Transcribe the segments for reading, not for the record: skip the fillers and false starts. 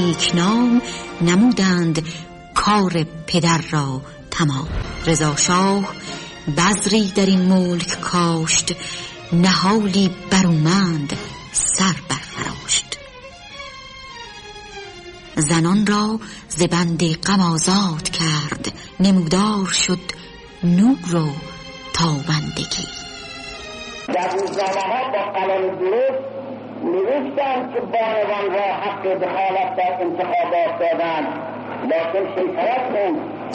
نیکنام نمودند کار پدر را تمام. رضا شاه بذری در این ملک کاشت، نهالی برومند سر برفراشت. زنان را ز بند غم آزاد کرد، نمودار شد نور و تابندگی. در روزنامه‌ها با قلم درست نوشتند که بانوان را حق دخالت در انتخابات دادند، لیکن شیطنت بود.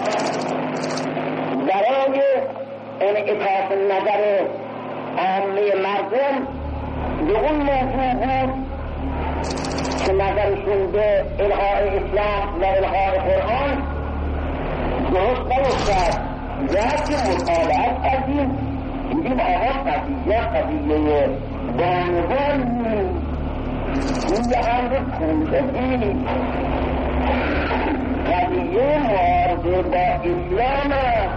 برای انعکاس نظر عامه مردم به اون موضوع بود که نظرشون به الغای اسلام و الغای قرآن درست نیفتد. که مطالعات کردیم دیدیم آقا قضیه بانوان این یه امر کندگی قضیه مورد با اسلام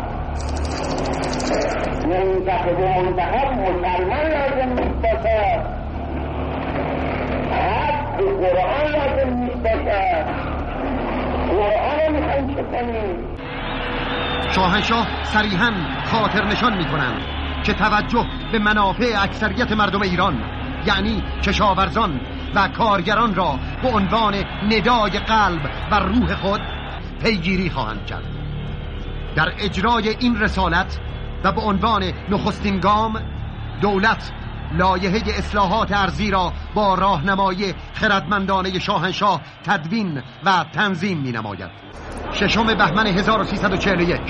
منتخب مسلمان لازم نیست باشد، حق قرآن لازم نیست باشد. قرآن میخوایم چه کنیم؟ شاهنشاه صریحاً خاطر نشان میکنند که توجه به منافع اکثریت مردم ایران یعنی کشاورزان و کارگران را به عنوان ندای قلب و روح خود پیگیری خواهند کرد. در اجرای این رسالت و به عنوان نخستین گام دولت لایحه اصلاحات ارضی را با راهنمایی خردمندانه شاهنشاه تدوین و تنظیم می نماید. 6 بهمن 1341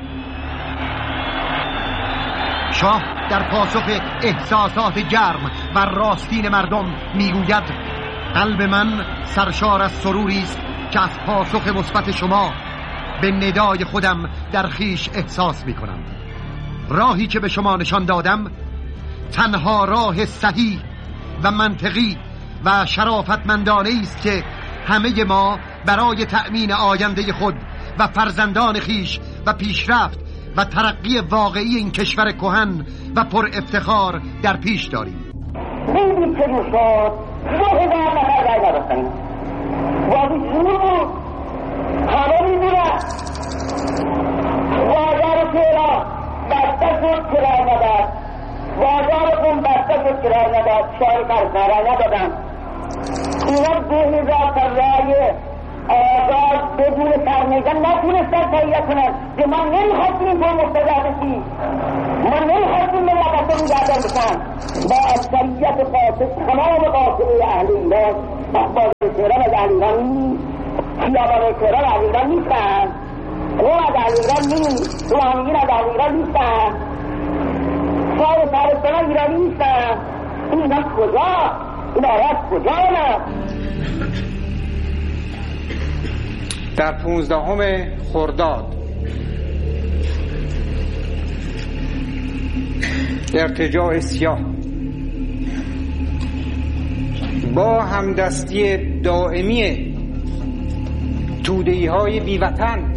شاه در پاسخ احساسات گرم و راستین مردم میگوید قلب من سرشار از سروری است که از پاسخ مثبت شما به ندای خودم در خیش احساس میکنم. راهی که به شما نشان دادم تنها راه صحیح و منطقی و شرافتمندانه است که همه ما برای تأمین آینده خود و فرزندان خیش و پیشرفت و ترقی واقعی این کشور کهن و پر افتخار در پیش داریم. خیلی چه شد 2000 نفر رای نداشتن، بازی شروع بود، همه میدونن بازار تهران بسته شد که رای نداد، بازار قم بسته شد که رای نداد، شهر قرصان رای ندادن. اینا 2000 تا رای آزاد بدون سرنگان نتونستن تهیه کنن که ما نمیخواستیم با مقتدر بشیم، ما نمیخواستیم ملت رو نگهدار بشن. با اکثریت قاطع تمام قاطعه اهل ایران اخبار تهران از اهل ایران نیست، خیابان تهران اهل ایران نیستن، قم از اهل ایران نیست، روحانیین از اهل ایران نیستن، شهر شهرستان ایرانی نیستن. اینا کجا؟ این آیت کجا نه؟ در 15 خرداد ارتجاع سیاه با همدستی دائمی توده‌ای‌های بیوطن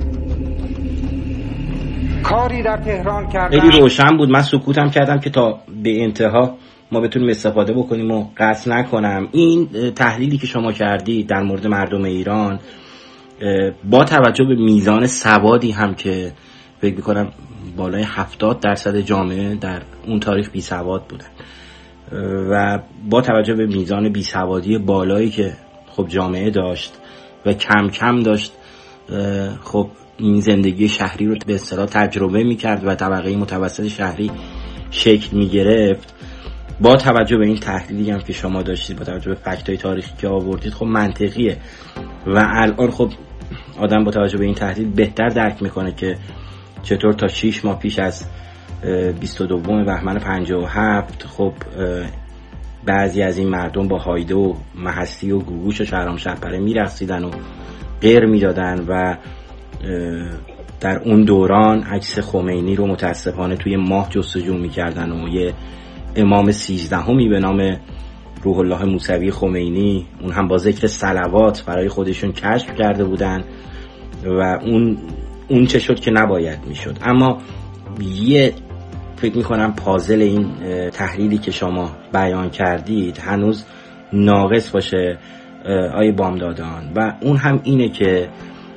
کاری در تهران کردن. خیلی روشن بود. من سکوتم کردم که تا به انتها ما بتونیم استفاده بکنیم و قطع نکنم. این تحلیلی که شما کردی در مورد مردم ایران با توجه به میزان سوادی هم که فکر می‌کنم بالای 70% جامعه در اون تاریخ بی سواد بودن و با توجه به میزان بی سوادی بالایی که خب جامعه داشت و کم کم داشت خب این زندگی شهری رو به اصطلاح تجربه می‌کرد و طبقه متوسط شهری شکل می‌گرفت، با توجه به این تحلیلی هم که شما داشتید، با توجه به فکت‌های تاریخی که آوردید، خب منطقیه و الان خب آدم با توجه به این تحلیل بهتر درک میکنه که چطور تا 6 ماه پیش از 22 بهمن 57 خب بعضی از این مردم با هایده و محسی و گوگوش و شهرام شهپره میرقصیدن و غیر میدادن و در اون دوران عکس خمینی رو متاسفانه توی ماه جستجو میکردن و یه امام 13 به نام روح الله موسوی خمینی، اون هم با ذکر صلوات برای خودشون کشف کرده بودن و اون چه شد که نباید میشد. اما یه فکر میکنم پازل این تحلیلی که شما بیان کردید هنوز ناقص باشه آیه بامدادان، و اون هم اینه که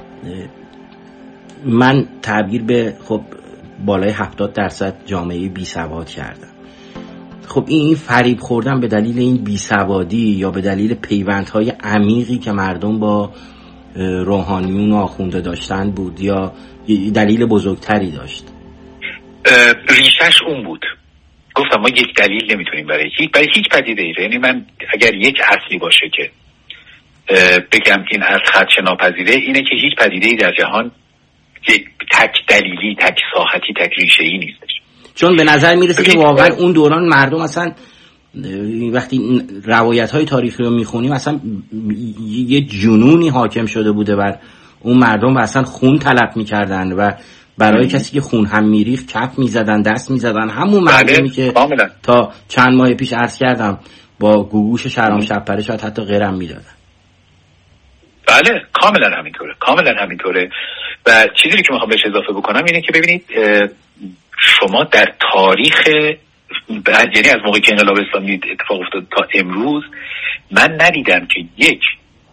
من تعبیر به خب بالای 70% جامعه بی سواد کردم. خب این فریب خوردن به دلیل این بی سوادی یا به دلیل پیوندهای عمیقی که مردم با روحانیون و آخونده داشتن بود یا دلیل بزرگتری داشت؟ ریشش اون بود. گفتم ما یک دلیل نمیتونیم برای هیچ پدیده ای، یعنی من اگر یک اصلی باشه که بگم این از خدش ناپذیره، اینه که هیچ پدیده ای در جهان یک تک دلیلی، تک ساحتی، تک ریشه ای نیستش. چون به نظر میرسه که واقعا اون دوران مردم اصلا وقتی روایت های تاریخی رو میخونیم اصلا یه جنونی حاکم شده بوده بر اون مردم و اصلا خون طلب میکردن و برای کسی که خون هم میریخت کف میزدن، دست میزدن. همون مردمی که تا چند ماه پیش عرض کردم با گوگوش شهرام شبپره شاید حتی غیرم میدادن. بله کاملا همینطوره. و چیزی که میخوام بهش اضافه بکنم اینه که ببینید شما در تاریخ، یعنی از موقعی که انقلاب اسلامی اتفاق افتاد تا امروز، من ندیدم که یک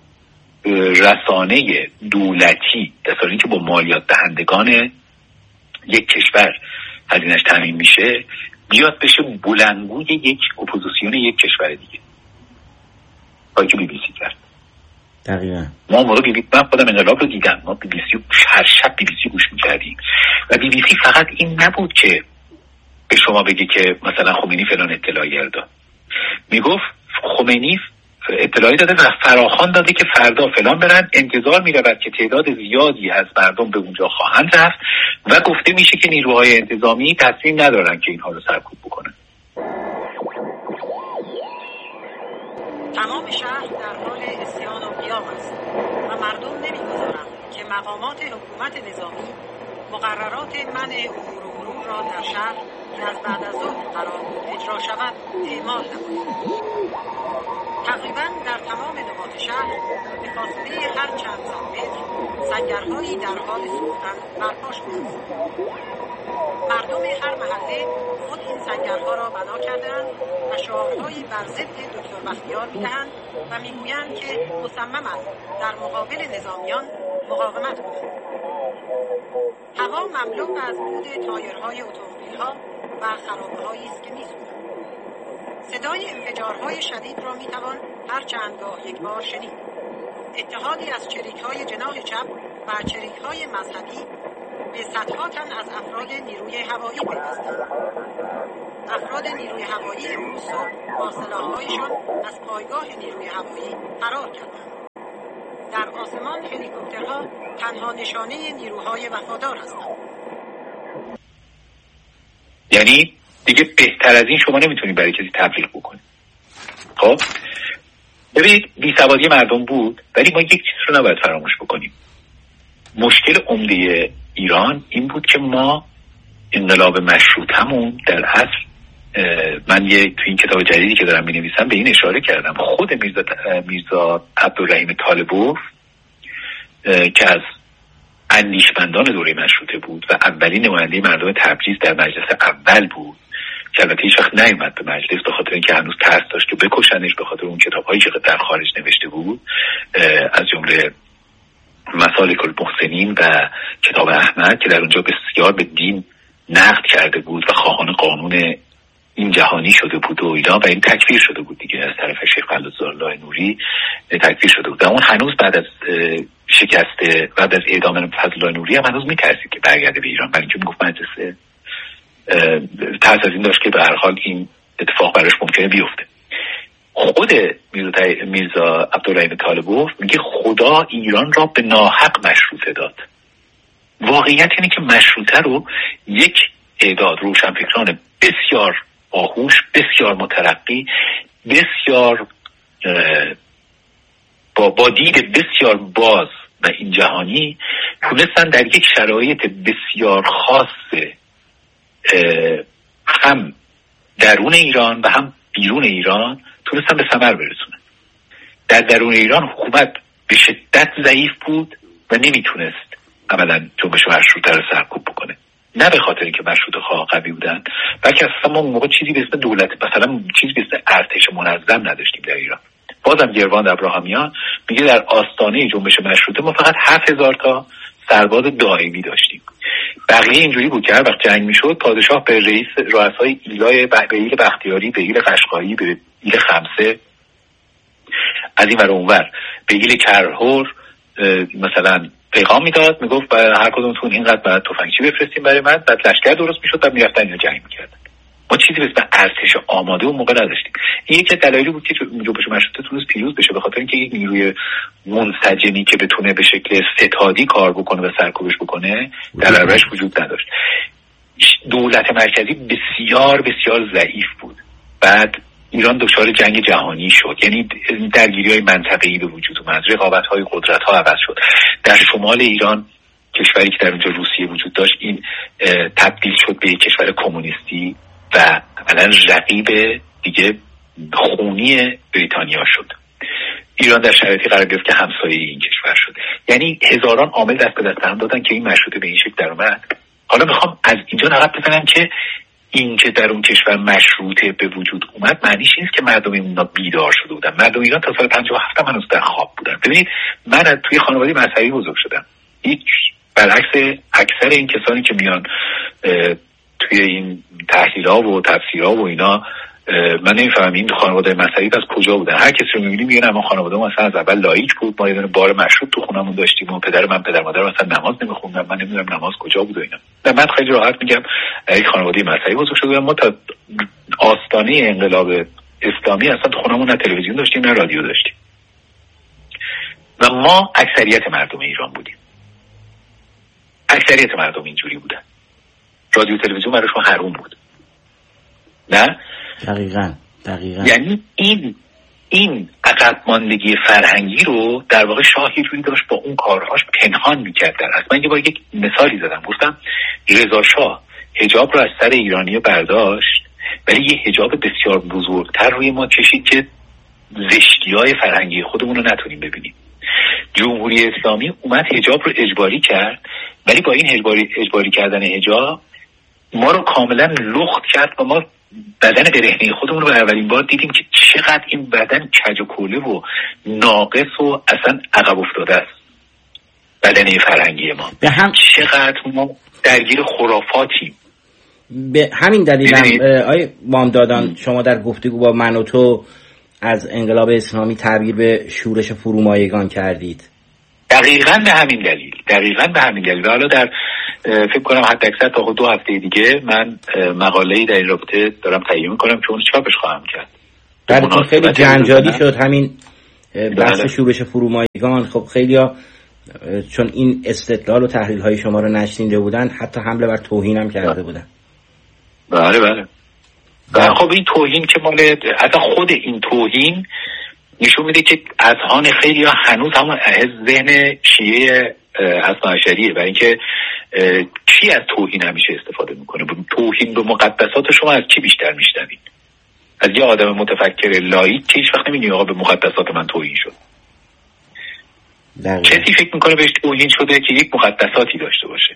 رسانه دولتی در حالی که با مالیات دهندگان یک کشور هزینه‌اش تامین میشه بیاد بشه بلندگوی یک اپوزیسیون یک کشور دیگه. کاری که BBC کرد. دقیقاً. ما موقع من خودم انقلاب رو دیدم، ما BBC هر شب BBC گوش میکردیم و BBC فقط این نبود که به شما بگه که مثلا خمینی فلان اطلاعیه داد، میگفت خمینی اطلاعی داده و فراخوان داده که فردا فلان برن، انتظار میرود که تعداد زیادی از مردم به اونجا خواهند رفت و گفته میشه که نیروهای انتظامی تصمیم ندارن که اینها رو سرکوب بکنن. تمام شهر در حال عصیان و قیام است و مردم نمیگذارند که مقامات حکومت نظامی مقررات منع عبور و مرور را در شهر که از بعد از ظهر قرار بود اجرا شود اعمال نمایند. تقریبا در تمام نقاط شهر به فاصله هر چند صد متر سنگرهایی در حال سوختن برپا شده است. مردم هر محله خود این سنگرها را بنا کردند و شعارهایی بر ضد دکتر بختیار می‌دهند و میگویند که مصمم است در مقابل نظامیان مقاومت کنند. هوا مملو از دود تایرهای اتومبیل‌ها و خرابه‌هایی است که می‌سوزند. صدای انفجارهای شدید را می‌توان هر چند گاه یک بار شنید. اتحادی از چریک‌های جناح چپ و چریک‌های مذهبی به صدها تن از افراد نیروی هوایی پیوستند. افراد نیروی هوایی امروز صبح با سلاح‌هایشان از پایگاه نیروی هوایی فرار کردند. در آسمان هلیکوپترها تنها نشانه نیروهای وفادار هستند. یعنی دیگه بهتر از این شما نمیتونید برای کسی تبلیغ بکنید. خب ببینید بیسوادی مردم بود، ولی ما یک چیز رو نباید فراموش بکنیم. مشکل عمده ایران این بود که ما انقلاب مشروطه‌مون در اصل، من تو این کتاب جدیدی که دارم می‌نویسم به این اشاره کردم، خود میرزا عبدالرحیم طالبوف که از اندیشمندان دوره مشروطه بود و اولین نماینده مردم تبریز در مجلس اول بود که البته هیچ وقت نیومد به مجلس به خاطر اینکه هنوز ترس داشت که بکشنش به خاطر اون کتاب‌هایی که در خارج نوشته بود، از جمله مسالک المحسنین و کتاب احمد که در اونجا بسیار به دین نقد کرده بود و خواهان قانون این جهانی شده بود و اینا، و این تکفیر شده بود دیگه از طرف شیخ فضل‌الله نوری تکفیر شده بود. اون هنوز بعد از شکست، بعد از اعدام فضل‌الله نوری هم هنوز میترسید که برگرده به ایران، برای اینکه میگفت مجلس ترس از این داشت که به هر حال این اتفاق براش ممکنه بیفته. خود میرزا عبدالرحیم طالبوف میگه خدا ایران را به ناحق مشروطه داد. واقعیت اینه که مشروطه رو یک اعداد روشنفکران بسیار باهوش، بسیار مترقی، بسیار با دید بسیار باز و این جهانی تونستن در یک شرایط بسیار خاص هم درون ایران و هم بیرون ایران تونستن به ثمر برسونن. در درون ایران حکومت به شدت ضعیف بود و نمیتونست عملا جنبش مشروطه رو سرکوب بکنه، نه به خاطر اینکه مشروطه خواه قوی بودن، بلکه اصلا ما اون موقع چیزی به اسم دولت، مثلا چیزی به اسم ارتش منظم نداشتیم در ایران. بازم گروان ابراهامیان میگه در آستانه جنبش مشروطه ما فقط 7000 تا سرباز دائمی داشتیم. بقیه اینجوری بود که هر وقت جنگ میشد پادشاه به رؤسای ایلای به ایل بختیاری، به ایل قشقایی، به ایل خمسه، از این ور اونور به ایل کرهور مثلا پیغام میداد، میگفت هر کدومتون اینقدر باید تفنگچی بفرستیم برای من. بعد لشکر درست میشد، بعد میرفتن اینا جنگ میکردن. ما چیزی به اسم ارتش آماده اون موقع نداشتیم. این یکی از دلایلی بود که جنبش مشروطه تونست پیروز بشه، به خاطر اینکه یک نیروی منسجمی که بتونه به شکل ستادی کار بکنه و سرکوبش بکنه در برابرش وجود نداشت. دولت مرکزی بسیار بسیار ضعیف بود. بعد ایران دچار جنگ جهانی شد، یعنی درگیری‌های منطقه‌ای به وجود اومد، رقابت‌های قدرت‌ها عوض شد. در شمال ایران، کشوری که در اونجا روسیه وجود داشت، این تبدیل شد به یک کشور کمونیستی و عملاً رقیب دیگه خونی بریتانیا شد. ایران در شرایطی قرار گرفت که همسایه این کشور شد. یعنی هزاران عامل دست به دست هم دادن که این مشروطه به این شکل در اومد. حالا میخوام از اینجا نقب بزنم که این که در اون کشور مشروطه به وجود اومد معنیش نیست که مردم اینا بیدار شده بودن. مردم ایران تا سال 57 هم هنوز در خواب بودن. ببینید من توی خانواده مذهبی بزرگ شدم. هیچ برعکس اکثر این کسانی که میان توی این تحلیل‌ها و تفسیرها و اینا، من نمیفهمم این خانواده مذهبی از کجا بودن. هر کسی رو می‌بینی میگن ما خانواده ما مثلا از اول لایک بود، ما یه دونه بار مشروط تو خونمون داشتیم و پدر مادر مثلا نماز نمی‌خوندن، من نمی‌دونم نماز کجا بود و اینا. من خیلی راحت میگم یک خانواده مذهبی بزرگ شدم. ما تا آستانه انقلاب اسلامی اصلا تو خونمون نه تلویزیون داشتیم نه رادیو داشتیم و ما اکثریت مردم ایران بودیم. اکثریت مردم اینجوری بودن. رادیو تلویزیون براشون حروم بود. نه؟ دقیقاً. یعنی این عقب ماندگی فرهنگی رو در واقع شاه یه جوری داشت با اون کارهاش پنهان میکرد. من یه بار یک مثالی زدم، گفتم رضا شاه حجاب رو از سر ایرانی برداشت ولی یه حجاب بسیار بزرگتر روی ما کشید که زشتی‌های فرهنگی خودمون رو نتونیم ببینیم. جمهوری اسلامی اومد حجاب رو اجباری کرد ولی با این اجباری کردن حجاب ما رو کاملا لخت کرد و ما بدن برهنه خودمون رو به اولین بار دیدیم که چقدر این بدن کج و کوله و ناقص و اصلا عقب افتاده است. بدنه فرهنگی ما چقدر ما درگیر خرافاتیم. به همین دلیل هم آیه بامدادان شما در گفتگو با من و تو از انقلاب اسلامی تعبیر به شورش فرومایگان کردید. دقیقاً به همین دلیل. حالا در فکر کنم حد اکثر تا 2 هفته دیگه من مقاله‌ای در این رابطه دارم تهیه می‌کنم که اون چاپش خواهم کرد. در خیلی جنجالی شد همین بحث شورش فرومایگان. خب خیلی‌ها چون این استدلال و تحلیل‌های شما رو نشنیده بودن حتی حمله بر توهین هم کرده بودن. بله. خب این توهین که مال حتی خود این توهین نشون میده که اذهان خیلی‌ها هنوز هم ذهن شیعه اثناعشریه، برای اینکه کی از توهین همیشه استفاده میکنه. توهین به مقدسات شما از کی بیشتر میشنوید؟ از یه آدم متفکر لایک که هیچ وقت نمیگه آقا به مقدسات من توهین شد. کسی فکر میکنه بهش توهین شده که یک مقدساتی داشته باشه.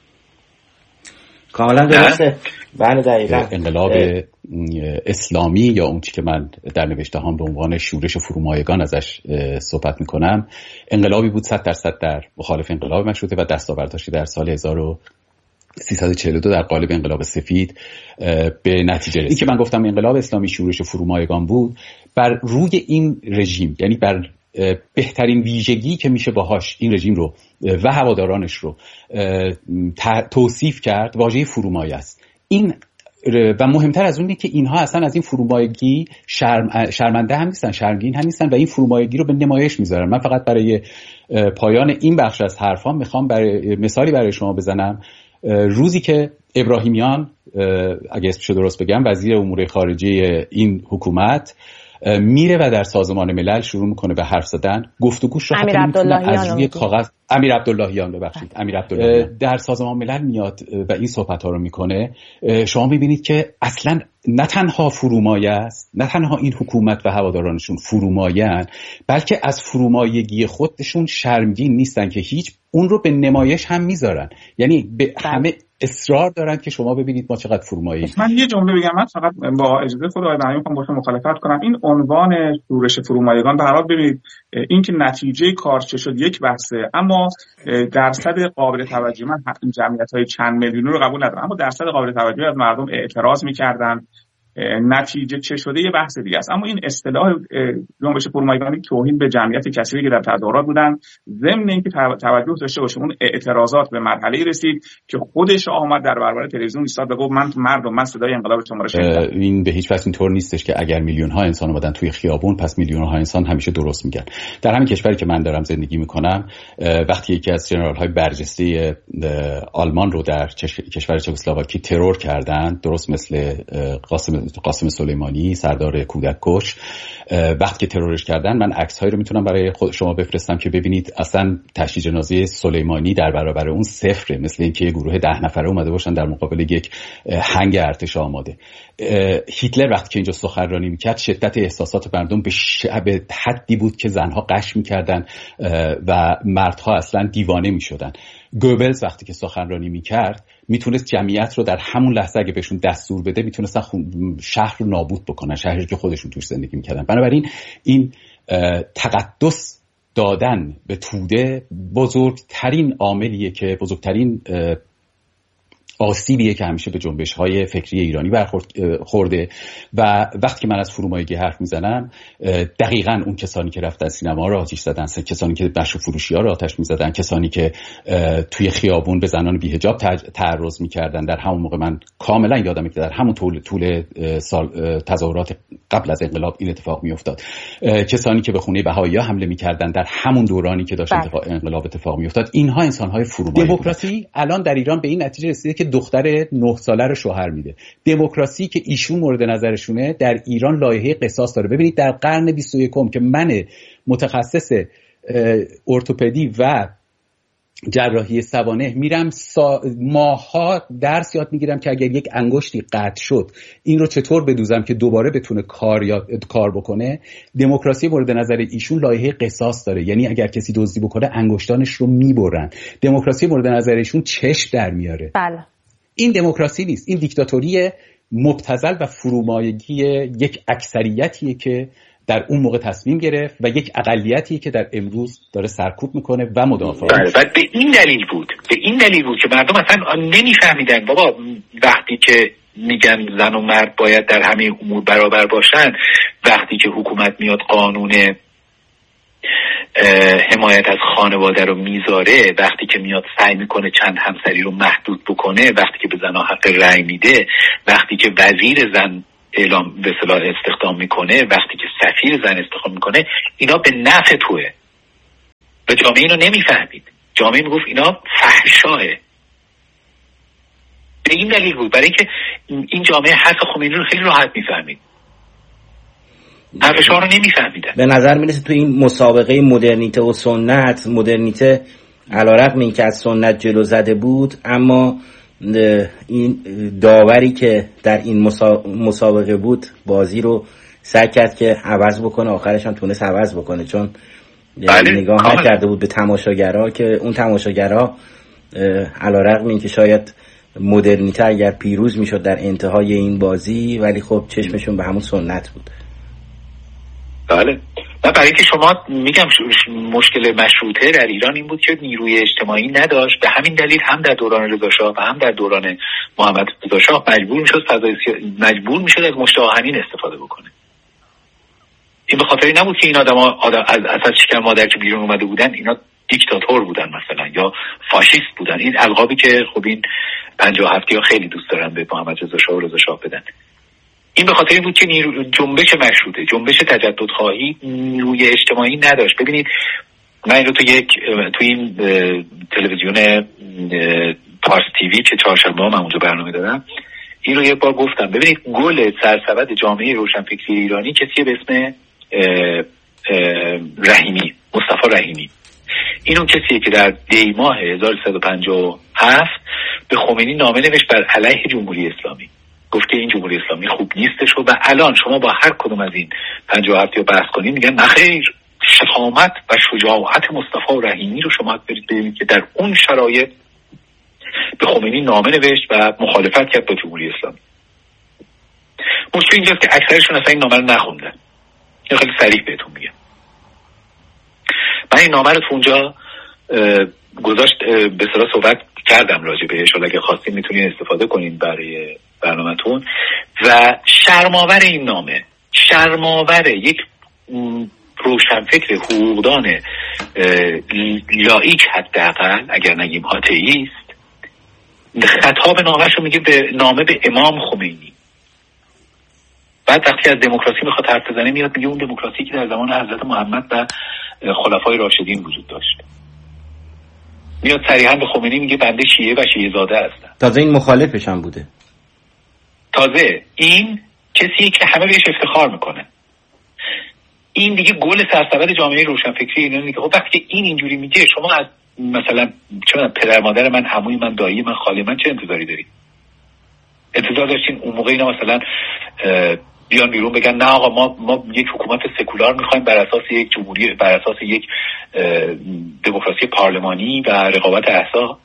کاملا درسته. بله دقیقاً. انقلاب اسلامی یا اون چی که من در نوشته هام به عنوان شورش فرومایگان ازش صحبت میکنم، انقلابی بود 100% در مخالف انقلاب مشروطه و دستاوردهاش در سال 1342 در قالب انقلاب سفید به نتیجه رسید. این که من گفتم انقلاب اسلامی شورش فرومایگان بود، بر روی این رژیم، یعنی بر بهترین ویژگی که میشه باهاش این رژیم رو و هوادارانش رو توصیف کرد واژه فرومایه است. این و مهمتر از اونه که اینها اصلا از این فرومایگی شرمنده هم نیستن، شرمگین هم نیستن و این فرومایگی رو به نمایش میذارن. من فقط برای پایان این بخش از حرفام میخوام مثالی برای شما بزنم. روزی که ابراهیمیان، اگه اسمشو درست بگم، وزیر امور خارجه این حکومت میره و در سازمان ملل شروع میکنه به حرف زدن، گفتگوش رو حتی نمیتونه از روی کاغذ امیر عبداللهیان در سازمان ملل میاد و این صحبت ها رو میکنه. شما میبینید که اصلا نه تنها فرومایه است، نه تنها این حکومت و هوادارانشون فرومایه‌اند، بلکه از فرومایگی خودشون شرمگین نیستن که هیچ، اون رو به نمایش هم میذارن. یعنی به همه اصرار دارن که شما ببینید ما چقدر فرومایه‌ایم. من یه جمله بگم، من فقط با اجازه خود آقای بهرامی میخوام با شما مخالفت کنم. این عنوان شورش فرومایگان به هر حال ببینید این که نتیجه کار چه شد یک بحثه، اما درصد قابل توجهی، من جمعیت‌های چند میلیونی رو قبول ندارم، اما درصد قابل توجهی از مردم اعتراض می‌کردن، نتیجه چه شده یه بحث دیگه است. اما این اصطلاح جنبش فرومایگانی توهین به جمعیت کثیری که در تظاهرات بودن، ضمن اینکه توجه داشته باشه اون اعتراضات به مرحله رسید که خودش آمد در برابر تلویزیون ایستاد و گفت من صدای انقلاب شما رو شنیدم. این به هیچ وجه اینطور نیستش که اگر میلیون ها انسان اومدن توی خیابون پس میلیون ها انسان همیشه درست میگن. در همین کشوری که من دارم زندگی میکنم، وقتی یکی از ژنرال های برجسته آلمان رو در کشور چکسلواکی ترور کردن، درست مثل قاسم سلیمانی سردار کودک کش، وقتی که ترورش کردن، من عکس‌هایی رو میتونم برای شما بفرستم که ببینید اصلا تشییع جنازه سلیمانی در برابر اون صفره، مثل اینکه یه گروه 10 نفره اومده باشن در مقابل یک هنگ ارتش آماده. هیتلر وقتی که اینجا سخنرانی میکرد، شدت احساسات مردم به حدی بود که زنها قش میکردن و مردها اصلا دیوانه میشدن. گوبلز وقتی که سخنرانی میکرد میتونست جمعیت رو در همون لحظه اگه بهشون دستور بده میتونستن شهر رو نابود بکنن، شهری که خودشون توش زندگی میکردن. بنابراین این تقدس دادن به توده بزرگترین عاملیه که بزرگترین آسیبیه که همیشه به جنبش‌های فکری ایرانی برخورده. و وقتی که من از فرومایگی حرف میزنم، دقیقاً اون کسانی که رفتن سینما رو آتش زدن، کسانی که مشروب فروشی‌ها رو آتش می‌زدن، کسانی که توی خیابون به زنان بی‌حجاب تعرض می‌کردن، در همون موقع من کاملاً یادمه که در همون طول سال تظاهرات قبل از انقلاب این اتفاق می‌افتاد. کسانی که به خونه بهائی‌ها حمله می‌کردن در همون دورانی که داشت انقلاب اتفاق می‌افتاد، اینها انسان‌های فرومایه. دموکراسی الان در ایران به این نتیجه رسیده که دختر 9 ساله رو شوهر میده. دموکراسی که ایشون مورد نظرشونه در ایران لایحه قصاص داره. ببینید در قرن 21 که من متخصص ارتوپدی و جراحی سوانح میرم ماها درس یاد میگیرم که اگر یک انگشتی قطع شد این رو چطور بدوزم که دوباره بتونه کار بکنه. دموکراسی مورد نظر ایشون لایحه قصاص داره، یعنی اگر کسی دزدی بکنه انگشتانش رو میبرن. دموکراسی مورد نظر ایشون چشم در میاره. بله. این دموکراسی نیست، این دیکتاتوری مبتذل و فرومایگی یک اکثریتیه که در اون موقع تصمیم گرفت و یک اقلیتیه که در امروز داره سرکوب میکنه و مدافع. و به این دلیل بود که مردم اصلا نمیفهمیدن بابا وقتی که میگن زن و مرد باید در همه امور برابر باشن، وقتی که حکومت میاد قانون حمایت از خانواده رو میذاره، وقتی که میاد سعی میکنه چند همسری رو محدود بکنه، وقتی که به زنها حق رأی میده، وقتی که وزیر زن اعلام به اصطلاح استخدام میکنه، وقتی که سفیر زن استخدام میکنه، اینا به نفع توه و جامعه اینو نمیفهمید. جامعه میگفت اینا فحشاه. به این دلیل بود، برای اینکه این جامعه حرف خمینی رو خیلی راحت میفهمید، حرفشون رو نمیفهمیدن. به نظر میرسه تو این مسابقه مدرنیته و سنت، مدرنیته علیرغم اینکه از سنت جلو زده بود، اما این داوری که در این مسابقه بود بازی رو سعی کرد که عوض بکنه، آخرش هم تونست عوض بکنه، چون نگاه نکرده بود به تماشاگرها که اون تماشاگرها علیرغم اینکه شاید مدرنیته اگر پیروز میشد در انتهای این بازی، ولی خب چشمشون به همون سنت بود. بله. و برای که شما میگم مشکل مشروطه در ایران این بود که نیروی اجتماعی نداشت، به همین دلیل هم در دوران رضا شاه و هم در دوران محمد رضا شاه مجبور میشد از مشت آهنین استفاده بکنه. این به خاطری نبود که این آدم از شکم مادر که بیرون اومده بودن اینا دیکتاتور بودن مثلا یا فاشیست بودن. این القابی که خب این 57 ها خیلی دوست دارن به محمد رضا شاه و رضا شاه بدن. این به خاطر این بود که جنبش مشروطه، جنبش تجددخواهی نیروی اجتماعی نداشت. ببینید من این رو تو این تلویزیون پارس تیوی که چهارشنبه من اونجا برنامه دادم این رو یک بار گفتم. ببینید گل سرسبد جامعه روشنفکری ایرانی کسیه به اسم رحیمی، مصطفی رحیمی. این اون کسیه که در دی ماه 1357 به خمینی نامه نوشت بر علیه جمهوری اسلامی، گفت که این جمهوری اسلامی خوب نیستش و الان شما با هر کدوم از این 57 یا بحث کنید میگن نخیر، شهامت و شجاعت مصطفی رحیمی رو شما برید ببینید که در اون شرایط به خمینی نامه نوشت و مخالفت کرد با جمهوری اسلامی. مشکل اینجاست که اکثرشون اصلا این نامه رو نخوندن. این خیلی صریح بهتون میگم. من این نامه رو تو اونجا گذاشت به اصطلاح صحبت کردم راجع بهش، حالا اگه خواستین میتونین استفاده کنین برای برنامه‌تون. و شرم‌آور این نامه، شرم‌آور یک روشنفکر حقوقدان لایک حداقل اگر نگیم آتئیست، خطاب نامه‌شو میگه به نامه به امام خمینی. بعد وقتی از دموکراسی میخواد حرف بزنه میاد میگه اون دموکراسی که در زمان حضرت محمد و خلفای راشدین وجود داشت. میاد صریحا به خمینی میگه بنده شیعه و شیعه زاده هستم. تازه این مخالفش هم بوده. تازه این کسیه که همه بهش افتخار میکنه. این دیگه گل سرسبد جامعه روشنفکری اینا دیگه. خب وقتی این اینجوری میگه، شما از مثلا چون پدر مادر من، عموی من، دایی من، خاله من چه انتظاری دارید؟ انتظار داشتین اون موقع اینا مثلا بیان بیرون بگن نه آقا ما یک حکومت سکولار میخوایم بر اساس یک جمهوری، بر اساس یک دموکراسی پارلمانی و رقابت احزاب؟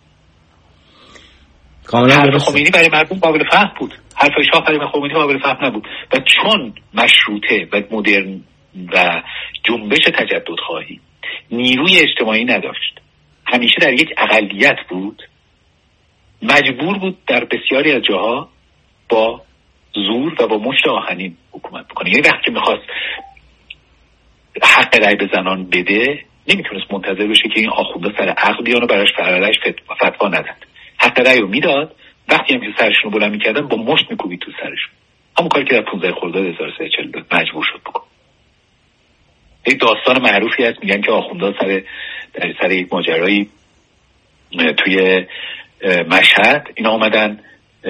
حرف خمینی برای مردم قابل فهم بود، حرف شاه برای خمینی قابل فهم نبود. و چون مشروطه و مدرن و جنبش تجدد خواهی نیروی اجتماعی نداشت، همیشه در یک اقلیت بود، مجبور بود در بسیاری از جاها با زور و با مشت آهنین حکومت بکنه. یعنی وقتی میخواست حق رأی به زنان بده، نمیتونست منتظر بشه که این آخونده سر عقل بیان و براش فرارش فتوا ندن. حق رأی رو میداد، وقتی هم که سرشون رو بلند میکردن با مشت میکوبید تو سرشون. همون کاری که در 15 خرداد 1342 مجبور شد بکن. یک داستان معروفی هست، میگن که آخونده سر یک ماجرایی توی مشهد اینا اومدن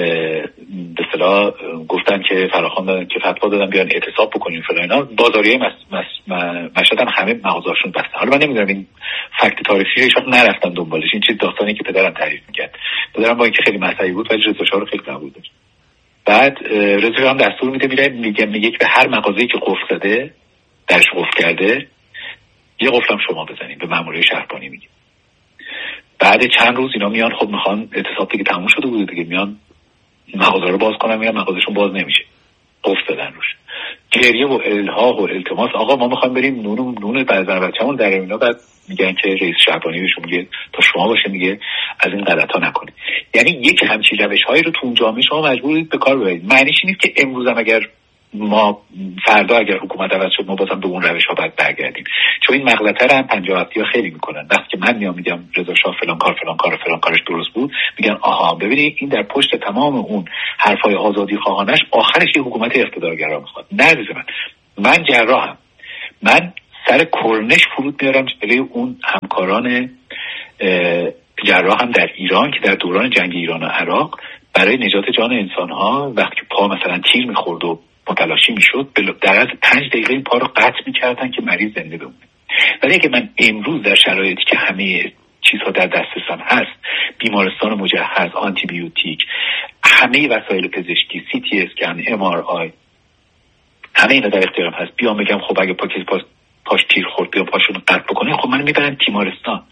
به اصطلاح گفتن که فراخوان دادن که فتوا دادن بیان اعتصاب بکنیم فلان اینا. بازاریای مشهد هم همه مغازهاشون بسته. حالا من نمیدونم این فکت تاریخی رو نرفتم دنبالش، این چیز داستانی که پدرم تعریف میکرد. پدرم با اینکه خیلی مذهبی بود ولی رضا شاه رو خیلی قبول داشت. بعد رضا شاه هم دستور میده میگه به هر مغازه‌ای که قفل زده، درش قفل کرده، یه قفلم شما بزنید، به مأموریت شهربانی میگه. بعد چند روز اینا میان، خب میخوان اعتصاب دیگه تموم شده بود دیگه، میان مغازه رو باز کنن، میرن مغازهشون باز نمیشه، قفل زدن روش. گریه و الحاح و التماس، آقا ما میخوایم بریم نون بچه‌مون در اینا. بعد میگن که رئیس شهربانی بهشون میگه تا شما باشه، میگه از این غلطا نکنید. یعنی یک همچین روش‌هایی رو تو اون جامعه شما مجبورید به کار ببرید. معنیش نیست که امروز هم اگر ما فردا اگر حکومت عوض شد ما بازم به اون روش‌ها باید برگردیم، چون این مغلطه رو هم 50 خیلی میکنن. وقتی که من میام میگم رضا شاه فلان کارش درست بود، میگن آها ببینید این در پشت تمام اون حرفای آزادی خواهانش آخرش یه حکومت اقتدارگرا میخواد. نه عزیز من جراحم، من سر کرنش فرود میارم جلوی اون همکاران جراحم در ایران که در دوران جنگ ایران و عراق برای نجات جان انسان‌ها وقتی پا مثلا تیر می‌خورد و متلاشی میشد، در از 5 دقیقه این پا رو قطع می‌کردن که مریض زنده بمونه. ولی اگه من امروز در شرایطی که همه چیزها در دسترسم هست، بیمارستان مجهز، آنتی بیوتیک، همه وسایل پزشکی، سی تی اسکن، ام آر آی، همه اینا در اختیارم هست، بیام بگم خب اگه پاش تیر خورد بیام پاشون قطع بکنه، خب من میبرن تیمارستان.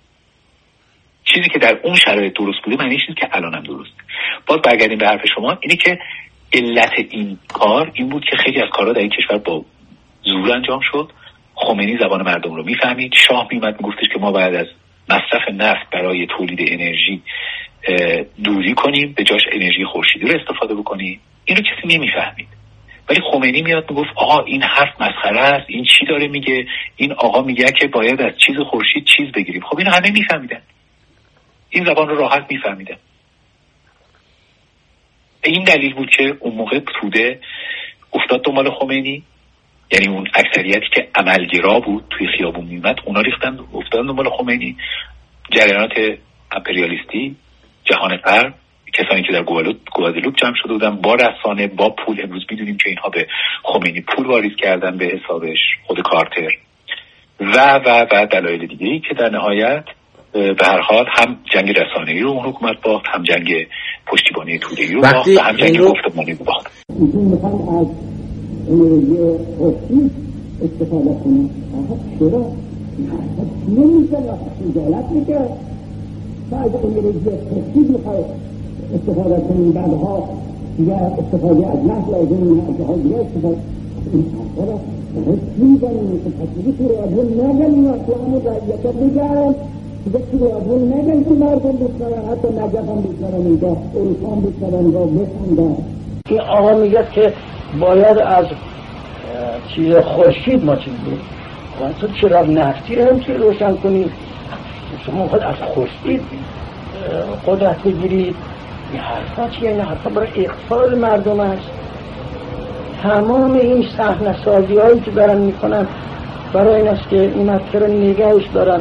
چیزی که در اون شرایط درست بوده معنیش نیست که الانم درست. باز برگردیم به حرف شما، اینی که علت این کار این بود که خیلی از کارها در این کشور با زور انجام شد. خمینی زبان مردم رو میفهمید، شاه میومد میگفتش که ما باید از مصرف نفت برای تولید انرژی دوری کنیم، به جاش انرژی خورشیدی رو استفاده بکنیم. اینو کسی نمیفهمید، ولی خمینی میاد میگفت آقا این حرف مسخره است، این چی داره میگه، این آقا میگه که باید از چیز خورشید چیز بگیریم. خب اینو همه میفهمیدن، این زبان رو راحت میفهمیدن. این دلیل بود که اون موقع توده افتاد دنبال خمینی، یعنی اون اکثریتی که عملگرا بود توی خیابون میمد اونا ریختن افتادن دنبال خمینی. جریانات امپریالیستی، جهان غرب، کسانی که در گوادلوپ جمع شده بودن با رسانه، با پول، امروز میدونیم که اینها به خمینی پول واریز کردن به حسابش، خود کارتر و دلایل دیگه‌ای که در نهایت به هر حال هم جنگ رسانه‌ای رو اون حکومت باخت، هم جنگ پشتیبانی توده‌ای رو باخت و هم جنگ گفتمانی رو باخت. میخوام از انرژی خورشید استفاده کنیم. چرا؟ نمیشه، خجالت میکرد. بعد انرژی خورشید میخوای استفاده کنیم، بعدها دیگر استفاده از نفت لازم نیست، ها دیگر استفاده این حرفا را میزنیم که پسیدی تو رادیو نگن اینا تو همون رعیتا بگن دیگه تو رادیو نگن که مردم بشنون، حتی نجف هم بشنون اینجا، اروپا هم بشنون اینجا بخوندن. این آقا میگه که باید از چیز خورشید ما چیز بود، تو چراغ نفتی رو هم چیز روشن کنید، شما خود از خورشید قدرت بگیرید. این حرفا چیه؟ این حرفا برای اقفال مردم است. تمام این صحنه سازی هایی که دارن میکنن برای این است که این مطلب رو نگهش دارن.